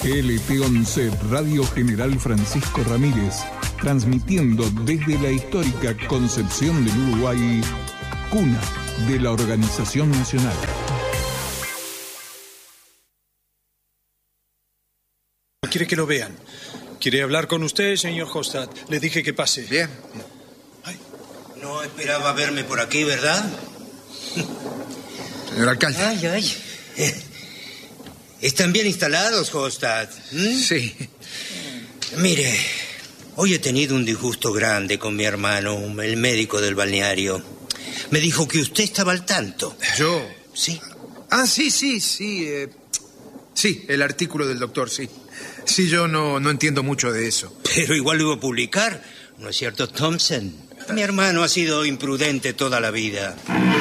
GLT11 Radio General Francisco Ramírez, transmitiendo desde la histórica Concepción del Uruguay, cuna de la Organización Nacional. Quiere que lo vean. Quiere hablar con usted, señor Hofstad. Le dije que pase. Bien. Ay. No esperaba verme por aquí, ¿verdad? Señor alcalde. Ay. ¿Están bien instalados, Hofstad? Sí. Mire, hoy he tenido un disgusto grande con mi hermano, el médico del balneario. Me dijo que usted estaba al tanto. ¿Yo? Sí. Ah, sí. Sí, el artículo del doctor, sí. Sí, yo no entiendo mucho de eso. Pero igual lo iba a publicar, ¿no es cierto, Thompson? Mi hermano ha sido imprudente toda la vida.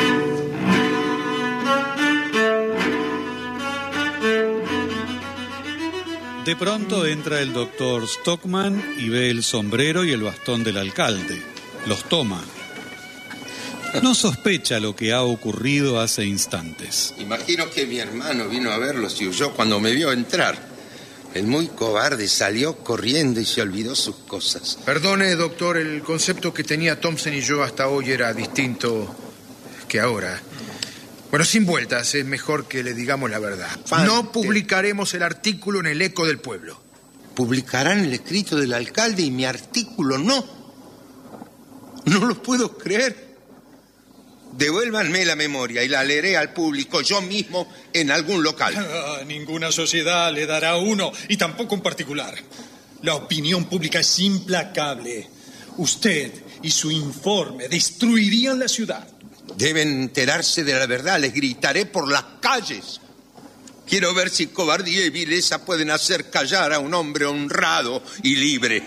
De pronto entra el doctor Stockman y ve el sombrero y el bastón del alcalde. Los toma. No sospecha lo que ha ocurrido hace instantes. Imagino que mi hermano vino a verlos y huyó cuando me vio entrar. El muy cobarde salió corriendo y se olvidó sus cosas. Perdone, doctor, el concepto que tenía Thompson y yo hasta hoy era distinto que ahora. Bueno, sin vueltas, es mejor que le digamos la verdad. No publicaremos el artículo en el Eco del Pueblo. ¿Publicarán el escrito del alcalde y mi artículo no? No lo puedo creer. Devuélvanme la memoria y la leeré al público yo mismo en algún local. Ninguna sociedad le dará uno, y tampoco un particular. La opinión pública es implacable. Usted y su informe destruirían la ciudad. Deben enterarse de la verdad, les gritaré por las calles. Quiero ver si cobardía y vileza pueden hacer callar a un hombre honrado y libre.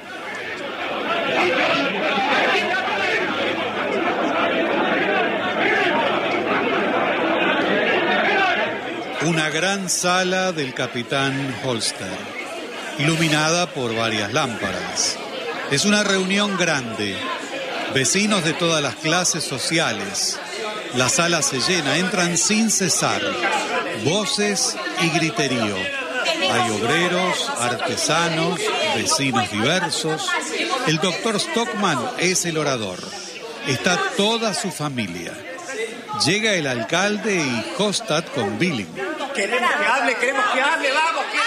Una gran sala del capitán Holster, iluminada por varias lámparas. Es una reunión grande. Vecinos de todas las clases sociales. La sala se llena, entran sin cesar. Voces y griterío. Hay obreros, artesanos, vecinos diversos. El doctor Stockman es el orador. Está toda su familia. Llega el alcalde y Hofstad con Billing. Queremos que hable, vamos, que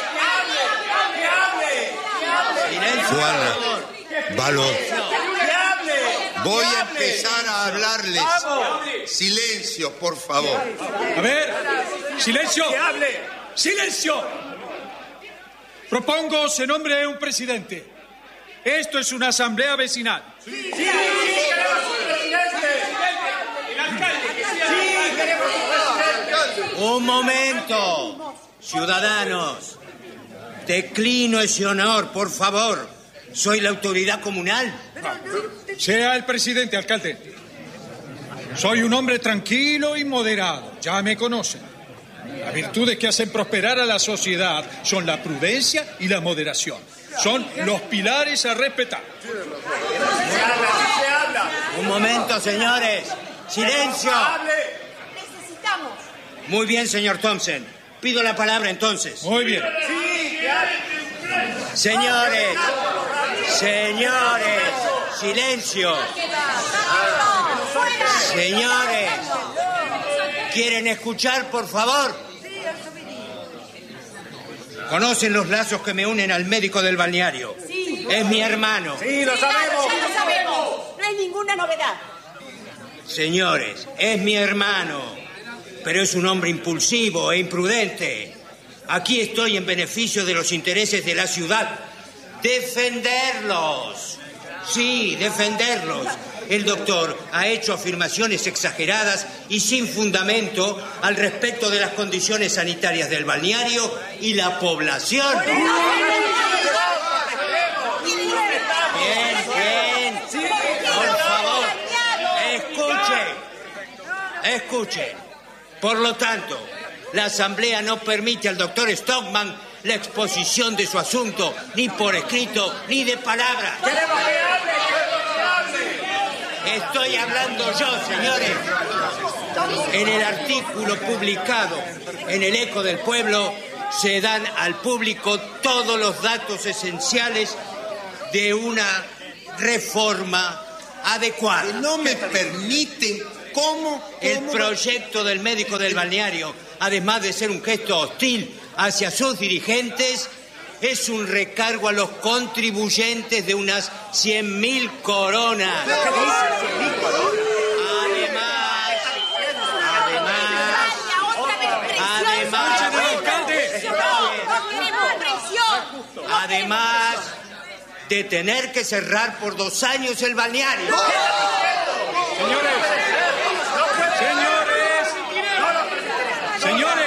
hable. Silencio. Juana, valor. Que hable. Voy a empezar a hablarles. Vamos. Silencio, por favor. A ver, silencio. Que hable. ¡Silencio! Propongo se nombre un presidente. Esto es una asamblea vecinal. Sí, queremos un presidente. El alcalde. Sí, queremos un presidente. Un momento, ciudadanos. Declino ese honor, por favor. Soy la autoridad comunal. Sea el presidente, alcalde. Soy un hombre tranquilo y moderado. Ya me conocen. Las virtudes que hacen prosperar a la sociedad son la prudencia y la moderación. Son los pilares a respetar. Se habla. Un momento, señores. Silencio. Necesitamos. Muy bien, señor Thompson. Pido la palabra entonces. Muy bien. Señores, silencio. Señores, ¿quieren escuchar, por favor? ¿Conocen los lazos que me unen al médico del balneario? Sí. Es mi hermano. Sí, lo sabemos. Ya lo sabemos. No hay ninguna novedad. Señores, es mi hermano, pero es un hombre impulsivo e imprudente. Aquí estoy en beneficio de los intereses de la ciudad. Defenderlos. Sí, defenderlos. El doctor ha hecho afirmaciones exageradas y sin fundamento al respecto de las condiciones sanitarias del balneario y la población. Bien. Por favor, escuche. Por lo tanto, la asamblea no permite al doctor Stockman la exposición de su asunto, ni por escrito, ni de palabra. Queremos que hable. Estoy hablando yo, señores. En el artículo publicado en el Eco del Pueblo, se dan al público todos los datos esenciales de una reforma adecuada. Que no me permiten. ¿Cómo? El proyecto del médico del balneario, además de ser un gesto hostil hacia sus dirigentes, es un recargo a los contribuyentes de unas 100.000 coronas. Además de tener que cerrar por 2 años el balneario. Señores,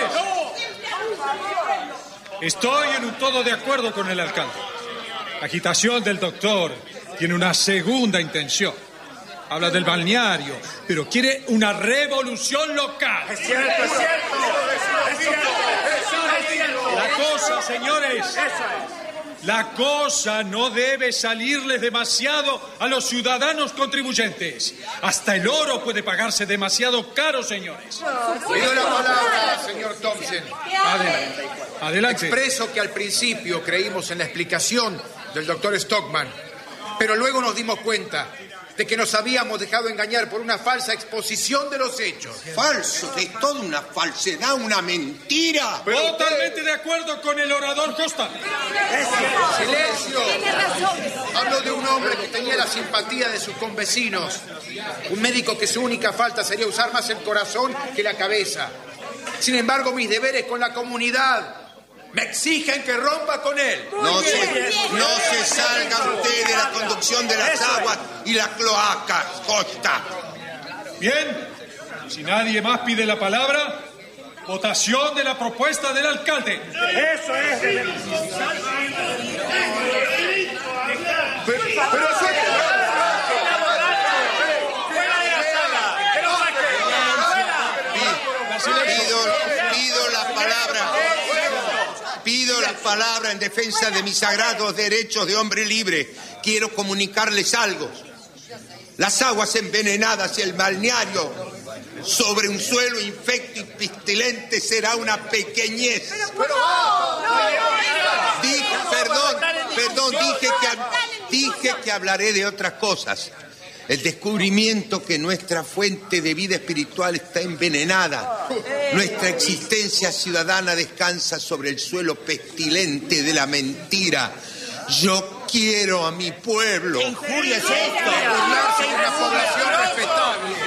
estoy en un todo de acuerdo con el alcalde. La agitación del doctor tiene una segunda intención. Habla del balneario, pero quiere una revolución local. Es cierto, es cierto. La cosa, señores, la cosa no debe salirles demasiado a los ciudadanos contribuyentes. Hasta el oro puede pagarse demasiado caro, señores. Pido la palabra, señor Thompson. Adelante. Expreso que al principio creímos en la explicación del doctor Stockman, pero luego nos dimos cuenta de que nos habíamos dejado engañar por una falsa exposición de los hechos. Falso, es toda una falsedad, una mentira. Totalmente de acuerdo con el orador Costa. ¡Silencio! Hablo de un hombre que tenía la simpatía de sus convecinos. Un médico que su única falta sería usar más el corazón que la cabeza. Sin embargo, mis deberes con la comunidad me exigen que rompa con él. No se salga usted de la conducción de las aguas y las cloacas, Costa. Bien, si nadie más pide la palabra, votación de la propuesta del alcalde. Eso es. Pero Pido la palabra en defensa de mis sagrados derechos de hombre libre. Quiero comunicarles algo. Las aguas envenenadas y el balneario sobre un suelo infecto y pestilente será una pequeñez. Dije que hablaré de otras cosas. El descubrimiento que nuestra fuente de vida espiritual está envenenada. Nuestra existencia ciudadana descansa sobre el suelo pestilente de la mentira. Yo quiero a mi pueblo. ¿Qué injuria es esto? burlarse de una población respetable.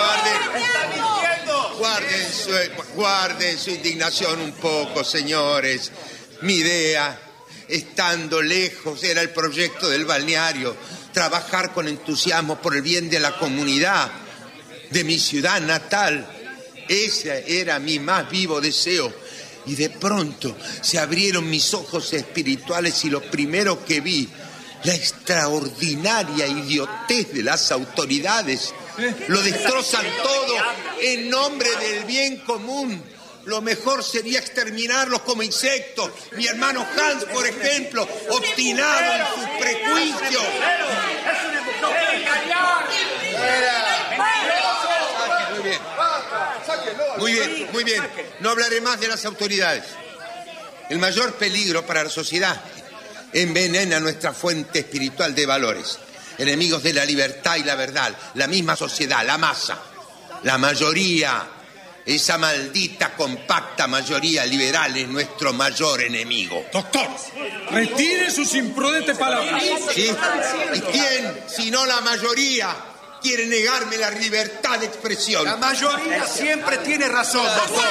Guarden su indignación un poco, señores. Mi idea, estando lejos, era el proyecto del balneario. Trabajar con entusiasmo por el bien de la comunidad, de mi ciudad natal. Ese era mi más vivo deseo. Y de pronto se abrieron mis ojos espirituales y lo primero que vi, la extraordinaria idiotez de las autoridades. Lo destrozan todo en nombre del bien común. Lo mejor sería exterminarlos como insectos. Mi hermano Hans, por ejemplo, obstinado en sus prejuicios. Muy bien. No hablaré más de las autoridades. El mayor peligro para la sociedad envenena nuestra fuente espiritual de valores. Enemigos de la libertad y la verdad. La misma sociedad, la masa, la mayoría. Esa maldita compacta mayoría liberal es nuestro mayor enemigo. Doctor, retire sus imprudentes palabras. ¿Sí? ¿Y quién, si no la mayoría, quiere negarme la libertad de expresión? La mayoría siempre tiene razón, doctor.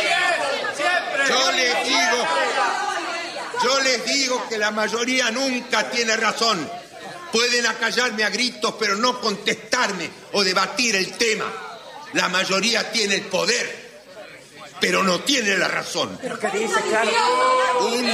Yo les digo que la mayoría nunca tiene razón. Pueden acallarme a gritos, pero no contestarme o debatir el tema. La mayoría tiene el poder, pero no tiene la razón. Un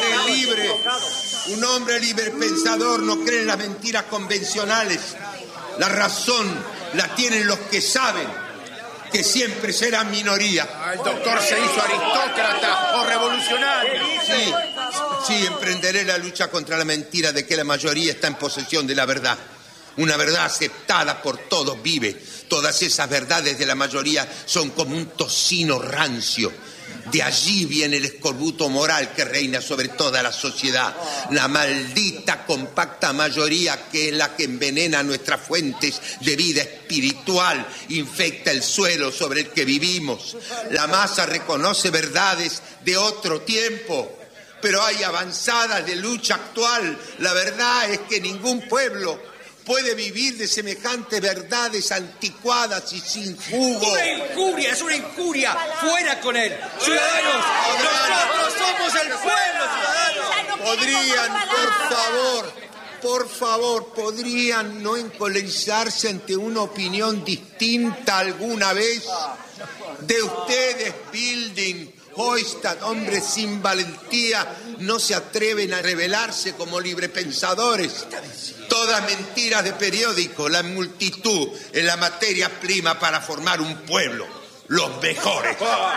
hombre libre pensador no cree en las mentiras convencionales. La razón la tienen los que saben que siempre serán minoría. El doctor se hizo aristócrata o revolucionario. Sí, emprenderé la lucha contra la mentira de que la mayoría está en posesión de la verdad. Una verdad aceptada por todos vive. Todas esas verdades de la mayoría son como un tocino rancio. De allí viene el escorbuto moral que reina sobre toda la sociedad. La maldita compacta mayoría, que es la que envenena nuestras fuentes de vida espiritual, infecta el suelo sobre el que vivimos. La masa reconoce verdades de otro tiempo, pero hay avanzadas de lucha actual. La verdad es que ningún pueblo puede vivir de semejantes verdades anticuadas y sin jugo. Es una injuria. ¡Fuera con él! ¡Ciudadanos! ¡Nosotros somos el pueblo, ciudadanos! Podrían, por favor, podrían no encolerizarse ante una opinión distinta alguna vez. De ustedes, Bilding, Heustadt, hombres sin valentía, no se atreven a revelarse como librepensadores. Todas mentiras de periódico. La multitud es la materia prima para formar un pueblo. Los mejores.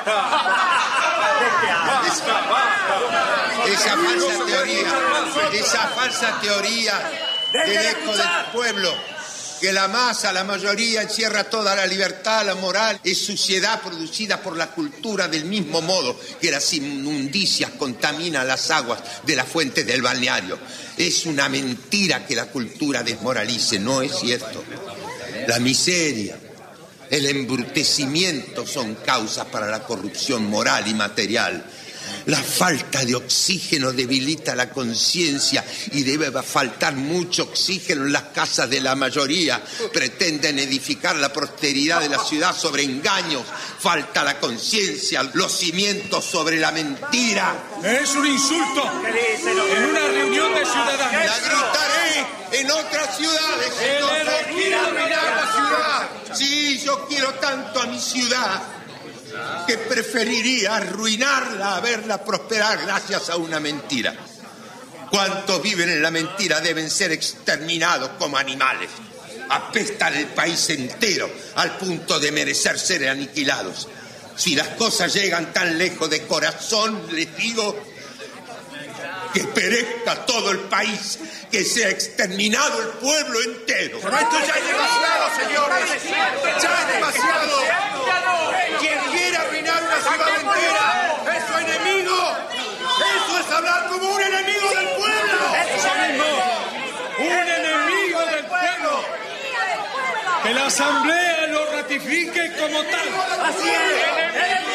Esa falsa teoría del eco del pueblo, que la masa, la mayoría, encierra toda la libertad, la moral, es suciedad producida por la cultura, del mismo modo que las inmundicias contaminan las aguas de la fuente del balneario. Es una mentira que la cultura desmoralice, no es cierto. La miseria, el embrutecimiento son causas para la corrupción moral y material. La falta de oxígeno debilita la conciencia y debe faltar mucho oxígeno en las casas de la mayoría. Pretenden edificar la prosperidad de la ciudad sobre engaños. Falta la conciencia, los cimientos sobre la mentira. Es un insulto. En una reunión de ciudadanos. La gritaré en otras ciudades. Quiero arruinar la ciudad. Sí, yo quiero tanto a mi ciudad que preferiría arruinarla a verla prosperar gracias a una mentira. Cuantos viven en la mentira deben ser exterminados como animales. Apestan el país entero al punto de merecer ser aniquilados. Si las cosas llegan tan lejos de corazón, les digo que perezca todo el país, que sea exterminado el pueblo entero. Pero esto ya es demasiado, señores. Ya es demasiado. Quien quiera arruinar una ciudad entera es su enemigo. Eso es hablar como un enemigo del pueblo. Eso mismo. Un enemigo del pueblo. Que la asamblea lo ratifique como tal. Así es.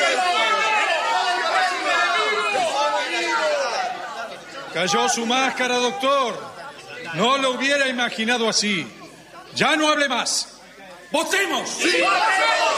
Cayó su máscara, doctor. No lo hubiera imaginado así. Ya no hable más. ¡Votemos! ¡Sí!